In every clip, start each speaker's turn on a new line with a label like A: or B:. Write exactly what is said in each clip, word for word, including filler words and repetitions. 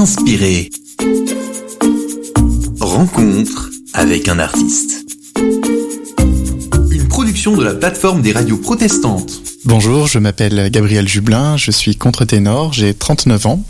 A: Inspiré. Rencontre avec un artiste. Une production de la plateforme des radios protestantes.
B: Bonjour, je m'appelle Gabriel Jublin, je suis contre-ténor, j'ai trente-neuf ans.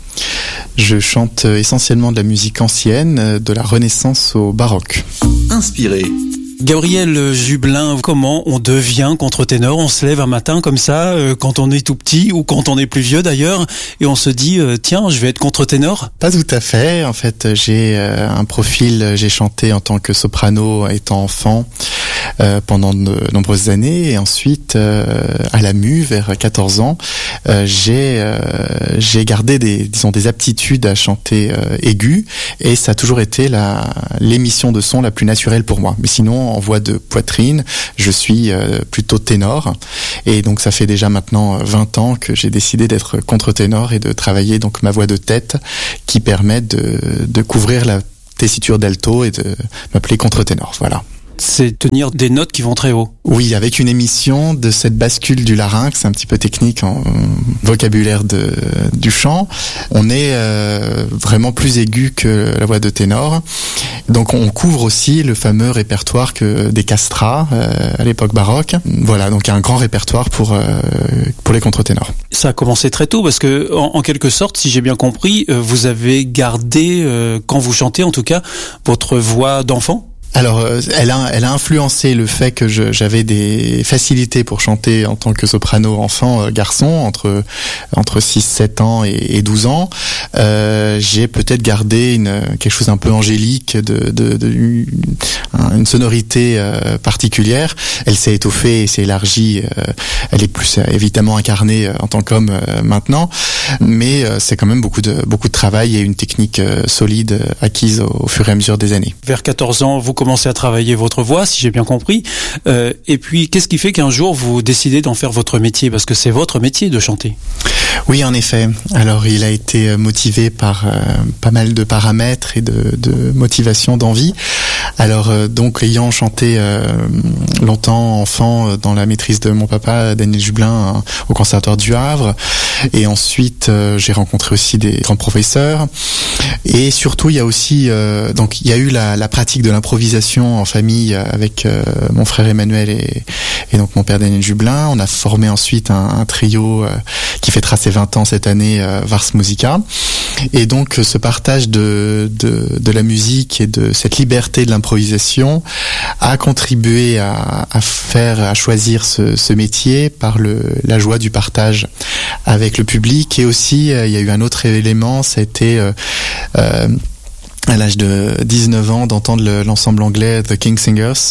B: Je chante essentiellement de la musique ancienne, de la Renaissance au baroque.
A: Inspiré.
C: Gabriel Jublin, comment on devient contre-ténor? On se lève un matin comme ça, euh, quand on est tout petit ou quand on est plus vieux d'ailleurs, et on se dit euh, tiens, je vais être contre-ténor?
B: Pas tout à fait. En fait, j'ai euh, un profil, j'ai chanté en tant que soprano étant enfant euh, pendant de nombreuses années, et ensuite euh, à la M U vers quatorze ans, euh, j'ai euh, j'ai gardé des disons des aptitudes à chanter euh, aigu, et ça a toujours été la l'émission de son la plus naturelle pour moi. Mais sinon, en voix de poitrine, je suis euh, plutôt ténor, et donc ça fait déjà maintenant vingt ans que j'ai décidé d'être contre-ténor et de travailler donc ma voix de tête qui permet de, de couvrir la tessiture d'alto et de m'appeler contre-ténor. Voilà.
C: C'est tenir des notes qui vont très haut.
B: Oui, avec une émission de cette bascule du larynx, un petit peu technique en vocabulaire de, du chant. On est euh, vraiment plus aigu que la voix de ténor. Donc on couvre aussi le fameux répertoire que des castrats euh, à l'époque baroque. Voilà, donc il y a un grand répertoire pour euh, pour les contre-ténors.
C: Ça a commencé très tôt parce que en, en quelque sorte, si j'ai bien compris, euh, vous avez gardé euh, quand vous chantez en tout cas votre voix d'enfant.
B: Alors, elle a, elle a influencé le fait que je, j'avais des facilités pour chanter en tant que soprano enfant, euh, garçon, entre entre six sept ans et, et douze ans. Euh, j'ai peut-être gardé une quelque chose un peu angélique, de, de, de une, une sonorité euh, particulière. Elle s'est étoffée et s'est élargie. Euh, elle est plus euh, évidemment incarnée euh, en tant qu'homme euh, maintenant, mais euh, c'est quand même beaucoup de beaucoup de travail et une technique euh, solide euh, acquise au, au fur et à mesure des années.
C: Vers quatorze ans, vous commencez à travailler votre voix, si j'ai bien compris. Euh, et puis, qu'est-ce qui fait qu'un jour, vous décidez d'en faire votre métier? Parce que c'est votre métier de chanter.
B: Oui, en effet. Alors, il a été motivé par euh, pas mal de paramètres et de, de motivation, d'envie. Alors, euh, donc, ayant chanté euh, longtemps, enfant, dans la maîtrise de mon papa, Daniel Jublin, hein, au Conservatoire du Havre, et ensuite, euh, j'ai rencontré aussi des grands professeurs. Et surtout, il y a aussi, euh, donc, il y a eu la, la pratique de l'improvisation en famille avec euh, mon frère Emmanuel et, et donc mon père Daniel Jublin. On a formé ensuite un, un trio euh, qui fêtera ses vingt ans cette année, euh, Vars Musica. Et donc, ce partage de, de, de la musique et de cette liberté de l'improvisation a contribué à, à faire, à choisir ce, ce métier par le, la joie du partage avec le public. Et aussi, euh, il y a eu un autre élément, ça a été euh, euh, à l'âge de dix-neuf ans, d'entendre le, l'ensemble anglais The King Singers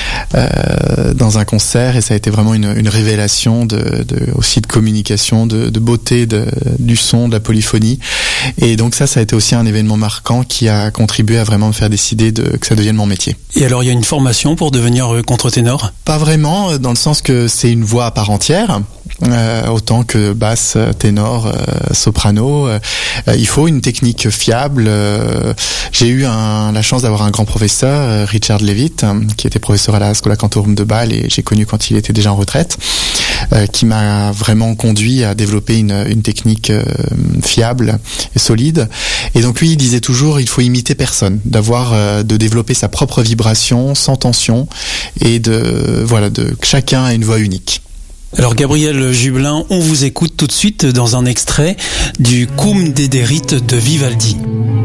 B: euh, dans un concert, et ça a été vraiment une, une révélation de, de aussi de communication, de, de beauté de, du son, de la polyphonie. Et donc ça, ça a été aussi un événement marquant qui a contribué à vraiment me faire décider de, que ça devienne mon métier.
C: Et alors, il y a une formation pour devenir contre-ténor?
B: Pas vraiment, dans le sens que c'est une voix à part entière. Euh, autant que basse, ténor, euh, soprano, euh, il faut une technique fiable. Euh, j'ai eu un, la chance d'avoir un grand professeur, euh, Richard Levitt, euh, qui était professeur à la Schola Cantorum de Bâle, et j'ai connu quand il était déjà en retraite, euh, qui m'a vraiment conduit à développer une, une technique euh, fiable et solide. Et donc lui, il disait toujours, il faut imiter personne, d'avoir, euh, de développer sa propre vibration sans tension, et de, voilà, de chacun a une voix unique.
C: Alors Gabriel Jublin, on vous écoute tout de suite dans un extrait du Cum Dederit de Vivaldi.